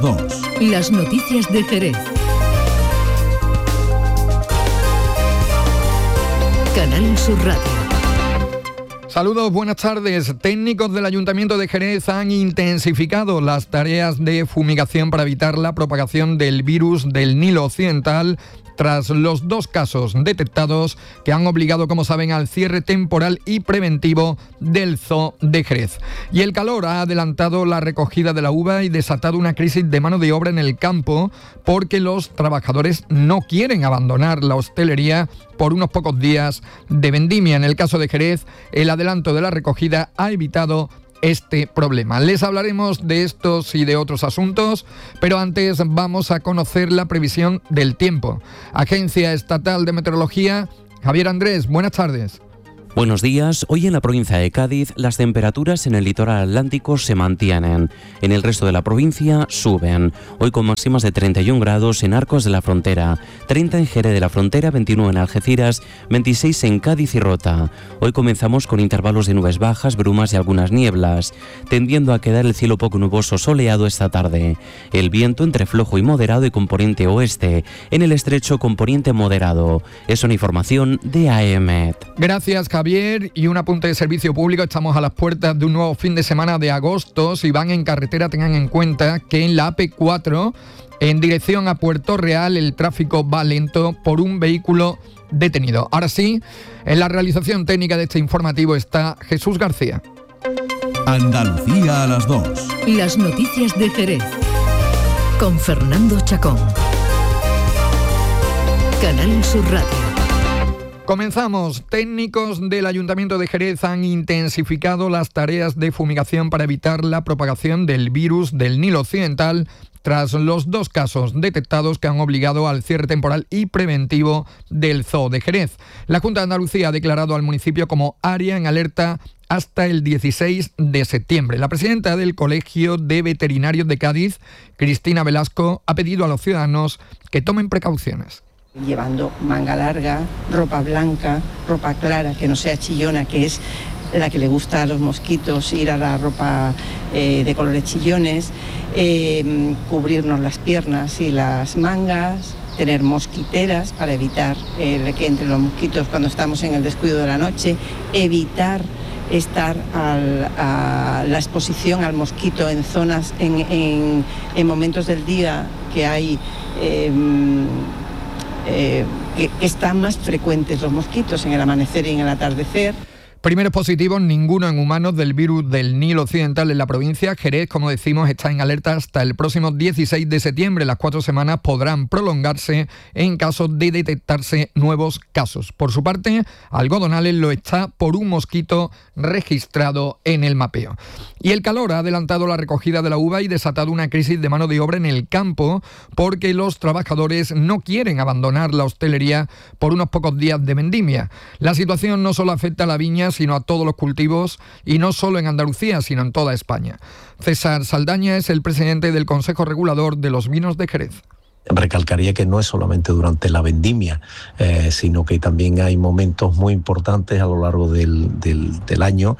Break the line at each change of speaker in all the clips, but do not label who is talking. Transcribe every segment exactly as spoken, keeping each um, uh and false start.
dos.
Las noticias de Jerez. Canal Sur Radio.
Saludos, buenas tardes. Técnicos del Ayuntamiento de Jerez han intensificado las tareas de fumigación para evitar la propagación del virus del Nilo Occidental tras los dos casos detectados que han obligado, como saben, al cierre temporal y preventivo del Zoo de Jerez. Y el calor ha adelantado la recogida de la uva y desatado una crisis de mano de obra en el campo porque los trabajadores no quieren abandonar la hostelería por unos pocos días de vendimia. En el caso de Jerez, el adelanto de la recogida ha evitado este problema. Les hablaremos de estos y de otros asuntos, pero antes vamos a conocer la previsión del tiempo. Agencia Estatal de Meteorología, Javier Andrés, buenas tardes.
Buenos días. Hoy en la provincia de Cádiz las temperaturas en el litoral atlántico se mantienen. En el resto de la provincia suben. Hoy con máximas de treinta y un grados en Arcos de la Frontera, treinta en Jerez de la Frontera, veintinueve en Algeciras, veintiséis en Cádiz y Rota. Hoy comenzamos con intervalos de nubes bajas, brumas y algunas nieblas, tendiendo a quedar el cielo poco nuboso soleado esta tarde. El viento entre flojo y moderado y componente oeste. En el estrecho componente moderado. Es una información de A E M E T.
Gracias, Javier. Javier, y un apunte de servicio público. Estamos a las puertas de un nuevo fin de semana de agosto. Si van en carretera, tengan en cuenta que en la A P cuatro, en dirección a Puerto Real, el tráfico va lento por un vehículo detenido. Ahora sí, en la realización técnica de este informativo está Jesús García.
Andalucía a las dos.
Las noticias de Jerez. Con Fernando Chacón. Canal Sur Radio.
Comenzamos. Técnicos del Ayuntamiento de Jerez han intensificado las tareas de fumigación para evitar la propagación del virus del Nilo Occidental tras los dos casos detectados que han obligado al cierre temporal y preventivo del Zoo de Jerez. La Junta de Andalucía ha declarado al municipio como área en alerta hasta el dieciséis de septiembre. La presidenta del Colegio de Veterinarios de Cádiz, Cristina Velasco, ha pedido a los ciudadanos que tomen precauciones.
Llevando manga larga, ropa blanca, ropa clara, que no sea chillona, que es la que le gusta a los mosquitos, ir a la ropa eh, de colores chillones, eh, cubrirnos las piernas y las mangas, tener mosquiteras para evitar eh, que entren los mosquitos cuando estamos en el descuido de la noche, evitar estar al, a la exposición al mosquito en zonas, en, en, en momentos del día que hay... Eh, Eh, que, que están más frecuentes los mosquitos en el amanecer y en el atardecer.
Primeros positivos, ninguno en humanos del virus del Nilo Occidental en la provincia. Jerez, como decimos, está en alerta hasta el próximo dieciséis de septiembre. Las cuatro semanas podrán prolongarse en caso de detectarse nuevos casos. Por su parte, Algodonales lo está por un mosquito registrado en el mapeo. Y el calor ha adelantado la recogida de la uva y desatado una crisis de mano de obra en el campo porque los trabajadores no quieren abandonar la hostelería por unos pocos días de vendimia. La situación no solo afecta a la viña, sino a todos los cultivos, y no solo en Andalucía, sino en toda España. César Saldaña es el presidente del Consejo Regulador de los Vinos de Jerez.
Recalcaría que no es solamente durante la vendimia, eh, sino que también hay momentos muy importantes a lo largo del, del, del año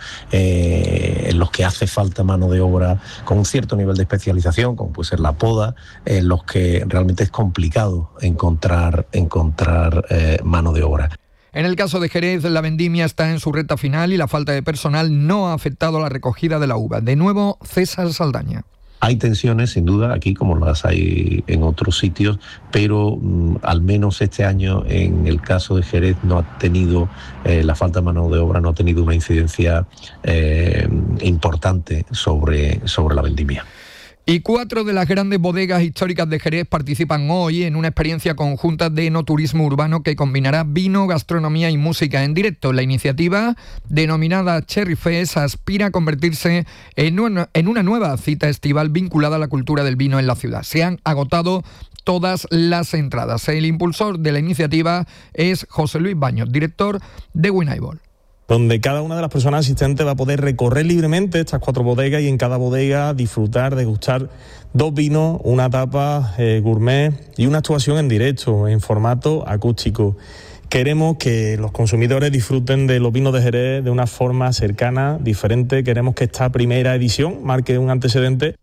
eh, en los que hace falta mano de obra con un cierto nivel de especialización, como puede ser la poda, en los que realmente es complicado encontrar, encontrar eh, mano de obra.
En el caso de Jerez, la vendimia está en su recta final y la falta de personal no ha afectado la recogida de la uva. De nuevo, César Saldaña.
Hay tensiones, sin duda, aquí como las hay en otros sitios, pero mm, al menos este año, en el caso de Jerez, no ha tenido, eh, la falta de mano de obra no ha tenido una incidencia eh, importante sobre, sobre la vendimia.
Y cuatro de las grandes bodegas históricas de Jerez participan hoy en una experiencia conjunta de enoturismo urbano que combinará vino, gastronomía y música en directo. La iniciativa, denominada Cherry Fest, aspira a convertirse en una, en una nueva cita estival vinculada a la cultura del vino en la ciudad. Se han agotado todas las entradas. El impulsor de la iniciativa es José Luis Baños, director de Wineable,
donde cada una de las personas asistentes va a poder recorrer libremente estas cuatro bodegas y en cada bodega disfrutar, degustar dos vinos, una tapa eh, gourmet y una actuación en directo, en formato acústico. Queremos que los consumidores disfruten de los vinos de Jerez de una forma cercana, diferente. Queremos que esta primera edición marque un antecedente.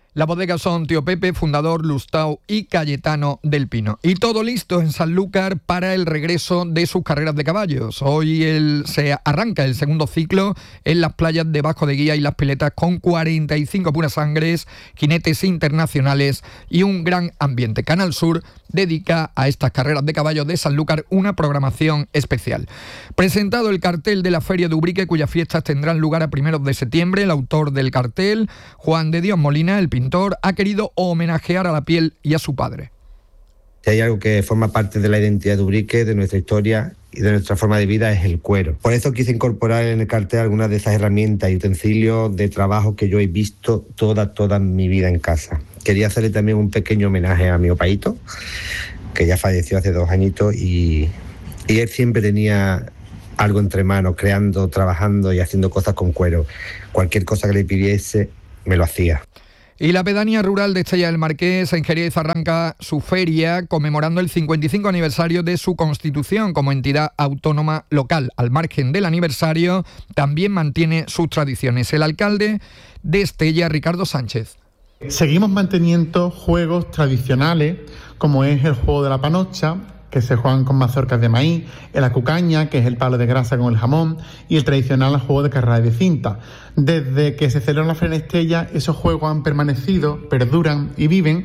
Las bodegas son Tío Pepe, Fundador, Lustau y Cayetano del Pino. Y todo listo en Sanlúcar para el regreso de sus carreras de caballos. Hoy el, se arranca el segundo ciclo en las playas de Vasco de Guía y Las Piletas con cuarenta y cinco puras sangres, jinetes internacionales y un gran ambiente. Canal Sur dedica a estas carreras de caballos de Sanlúcar una programación especial. Presentado el cartel de la Feria de Ubrique, cuyas fiestas tendrán lugar a primeros de septiembre, el autor del cartel, Juan de Dios Molina, el pintor, ha querido homenajear a la piel y a su padre.
Si hay algo que forma parte de la identidad de Ubrique, de nuestra historia y de nuestra forma de vida, es el cuero. Por eso quise incorporar en el cartel algunas de esas herramientas y utensilios de trabajo que yo he visto toda, toda mi vida en casa. Quería hacerle también un pequeño homenaje a mi opaíto, que ya falleció hace dos añitos, y, y él siempre tenía algo entre manos, creando, trabajando y haciendo cosas con cuero. Cualquier cosa que le pidiese, me lo hacía.
Y la pedanía rural de Estella del Marqués, en Jerez, arranca su feria conmemorando el cincuenta y cinco aniversario de su constitución como entidad autónoma local. Al margen del aniversario, también mantiene sus tradiciones. El alcalde de Estella, Ricardo Sánchez.
Seguimos manteniendo juegos tradicionales, como es el juego de la panocha, que se juegan con mazorcas de maíz, el acucaña, que es el palo de grasa con el jamón, y el tradicional juego de carrera de cinta. Desde que se celebró la Feria de Estella, esos juegos han permanecido, perduran y viven.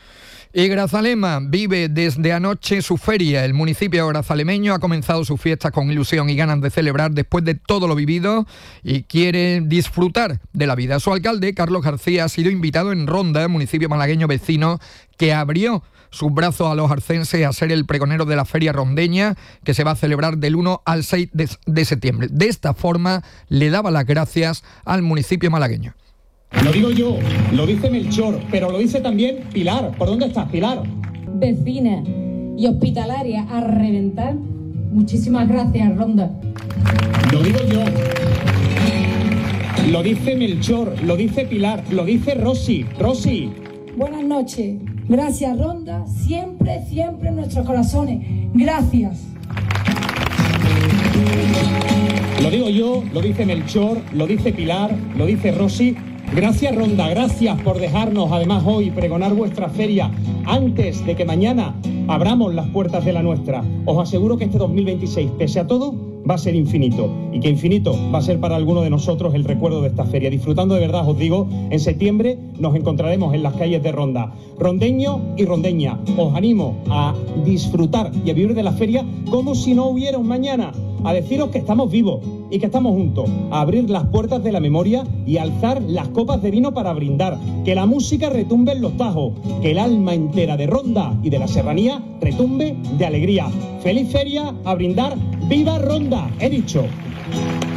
Y Grazalema vive desde anoche su feria. El municipio grazalemeño ha comenzado sus fiestas con ilusión y ganas de celebrar después de todo lo vivido y quiere disfrutar de la vida. Su alcalde, Carlos García, ha sido invitado en Ronda, municipio malagueño vecino, que abrió sus brazos a los arcenses a ser el pregonero de la feria rondeña, que se va a celebrar del uno al seis de septiembre. De esta forma le daba las gracias al municipio malagueño.
Lo digo yo, lo dice Melchor, pero lo dice también Pilar. ¿Por dónde estás, Pilar?
Vecina y hospitalaria a reventar. Muchísimas gracias, Ronda.
Lo digo yo, lo dice Melchor, lo dice Pilar, lo dice Rosy. Rosy.
Buenas noches. Gracias, Ronda. Siempre, siempre en nuestros corazones. Gracias.
Lo digo yo, lo dice Melchor, lo dice Pilar, lo dice Rosy. Gracias, Ronda, gracias por dejarnos además hoy pregonar vuestra feria antes de que mañana abramos las puertas de la nuestra. Os aseguro que este dos mil veintiséis, pese a todo, va a ser infinito, y que infinito va a ser para alguno de nosotros el recuerdo de esta feria. Disfrutando de verdad, os digo, en septiembre nos encontraremos en las calles de Ronda. Rondeño y rondeña, os animo a disfrutar y a vivir de la feria como si no hubiera un mañana, a deciros que estamos vivos y que estamos juntos, a abrir las puertas de la memoria y a alzar las copas de vino para brindar, que la música retumbe en los tajos, que el alma entera de Ronda y de la serranía retumbe de alegría. ¡Feliz feria! A brindar. ¡Viva Ronda! He dicho.